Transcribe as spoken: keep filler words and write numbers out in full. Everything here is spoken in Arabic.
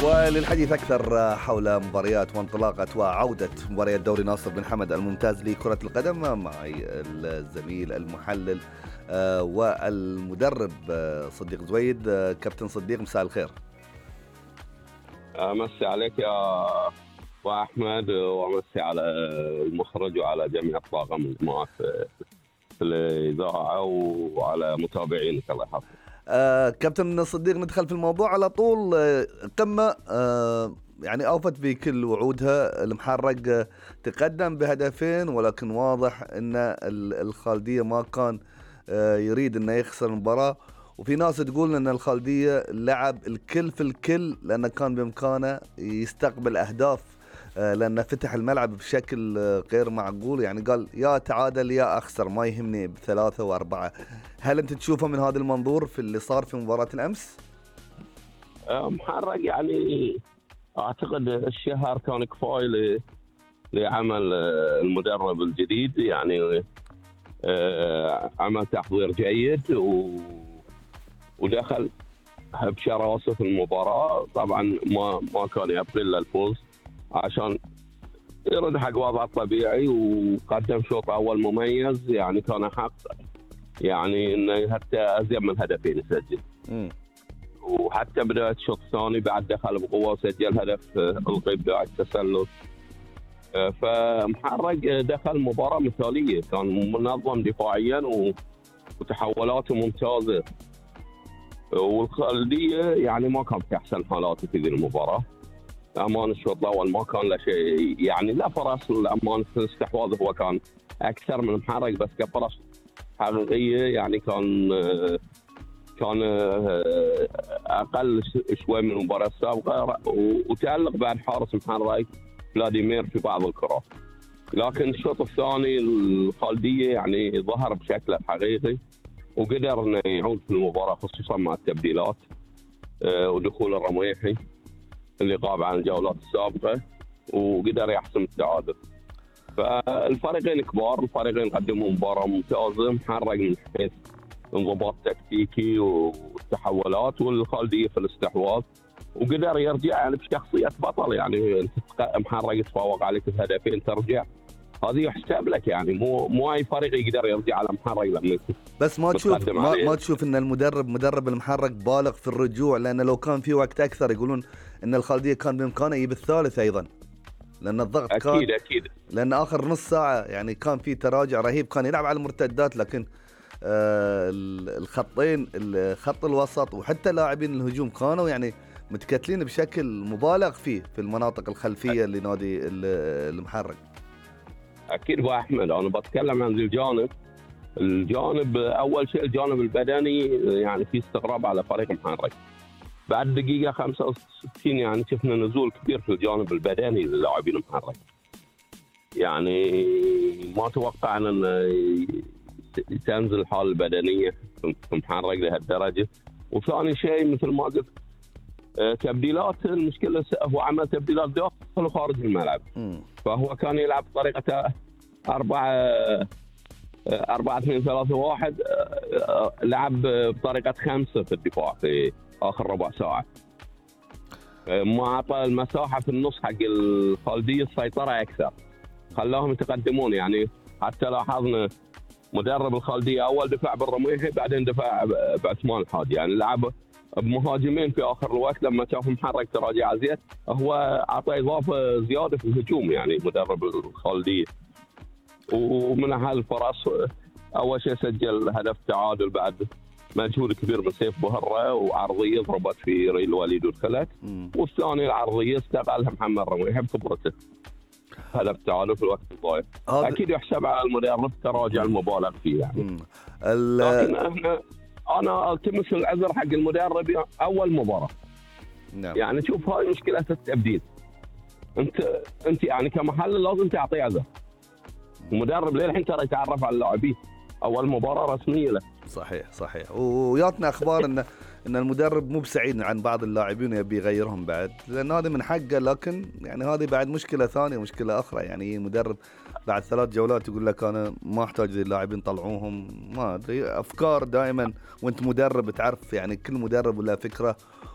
وللحديث أكثر حول مباريات وانطلاقة وعودة مباريات دوري ناصر بن حمد الممتاز لكرة القدم معي الزميل المحلل والمدرب صديق زويد. كابتن صديق، مساء الخير. أمسي عليك يا أحمد، وأمسي على المخرج وعلى جميع الطاقم معك في الإذاعة وعلى متابعينك الله يحفظك. آه كابتن صديق، ندخل في الموضوع على طول. آه قمة آه يعني أوفت بكل وعودها. المحرق آه تقدم بهدفين، ولكن واضح أن الخالدية ما كان آه يريد أنه يخسر المباراة، وفي ناس تقول أن الخالدية لعب الكل في الكل لأنه كان بإمكانه يستقبل أهداف، آه لأنه فتح الملعب بشكل آه غير معقول. يعني قال يا تعادل يا أخسر، ما يهمني بثلاثة وأربعة. هل أنت تشوفه من هذا المنظور في اللي صار في مباراة الأمس؟ محرق يعني أعتقد الشهر كان كفاية لعمل المدرب الجديد، يعني عمل تحضير جيد و... ودخل بشراسة في المباراة. طبعا ما ما كان يبقى إلا الفوز عشان يرد حق وضعه الطبيعي، وقدم شوط أول مميز. يعني كان حق يعني انه حتى ازيد من هدفين يسجل، وحتى بدايه الشوط الثاني بعد دخل بقوه وسجل هدف القي بدايه التسلل. فمحرق دخل مباراه مثاليه، كان منظم دفاعيا وتحولاته ممتازه، والخالديه يعني ما كان في احسن حالاته في ذي المباراه. امان الشوط الاول ما كان له شيء، يعني لا فرص الامان في الاستحواذ هو كان اكثر من محرق، بس كفرص حقيقية يعني كان كان أقل شوي من المباراة السابقة، وتألق بعد حارس محرك فلاديمير في بعض الكرات. لكن الشوط الثاني الخالدية يعني ظهر بشكل حقيقي، وقدر أنه يعود في المباراة خصوصا مع التبديلات ودخول الرميحي اللي غاب عن الجولات السابقة، وقدر يحسم التعادل. فالفريقين كبار، الفريقين قدموا مباراة ممتازة. محرق من حيث انضباط تكتيكي والتحولات، والخالدية في الاستحواذ، وقدر يرجع يعني بشخصية بطل. يعني محرق يتفوق عليك بهدفين ترجع، هذه يحسب لك. يعني مو مو اي فريق يقدر يرجع على محرق لما بس ما تشوف ما, ما تشوف ان المدرب مدرب المحرق بالغ في الرجوع، لان لو كان في وقت اكثر يقولون ان الخالدية كان بامكانه يجيب الثالث ايضا، لأن الضغط أكيد كان أكيد لأن آخر نص ساعة يعني كان في تراجع رهيب. كان يلعب على المرتدات، لكن آه الخطين الخط الوسط وحتى لاعبين الهجوم كانوا يعني متكتلين بشكل مبالغ فيه في المناطق الخلفية أكيد. لنادي المحرق. أكيد أبو أحمد، أنا بتكلم عن الجانب الجانب أول شيء الجانب البدني. يعني في استغراب على فريق المحرق بعد دقيقة خمسة وستين، يعني شفنا نزول كبير في الجانب البدني للاعبين المحرق. يعني ما توقعنا أن تنزل الحالة البدنية في محرق لهالدرجة. وثاني شيء مثل ما قلت تبديلات، المشكلة هو عمل تبديلات داخل وخارج الملعب. م. فهو كان يلعب بطريقة أربعة أربعة اثنين ثلاثة واحد، لعب بطريقة خمسة في الدفاع في آخر ربع ساعة، ما أعطى المساحة في النص حق الخالدية السيطرة أكثر، خلاهم يتقدمون. يعني حتى لاحظنا مدرب الخالدية أول دفاع بالرميحي، بعدين دفاع بعثمان الحادي، يعني لعب بمهاجمين في آخر الوقت. لما شاف محرك تراجع زيت، هو أعطى إضافة زيادة في الهجوم يعني مدرب الخالدية. ومن هالفرص أول شيء سجل هدف تعادل بعد مجهود كبير من سيف بهرة، وعرضية ضربت في ريل الوليد ودخلت. والثاني العرضية استغلها محمد رميحي بخبرته، هدف تعادل في الوقت الضايع. أكيد يحسب على المدرب تراجع المبالغ فيه يعني. لكن احنا أنا التمس العذر حق المدرب أول مباراة. نعم. يعني شوف هاي مشكلة التبديل، أنت أنت يعني كمحلل لازم تعطي عذر. المدرب ليه الحين ترى يتعرف على اللاعبين، اول مباراه رسميه له. صحيح صحيح. وياتنا اخبار ان ان المدرب مو بسعيد عن بعض اللاعبين ويبي يغيرهم بعد، لان هذا من حقه. لكن يعني هذه بعد مشكله ثانيه، مشكله اخرى. يعني المدرب بعد ثلاث جولات يقول لك انا ما احتاج اللاعبين طلعوهم. ما ادري، افكار دائما وانت مدرب تعرف، يعني كل مدرب له فكره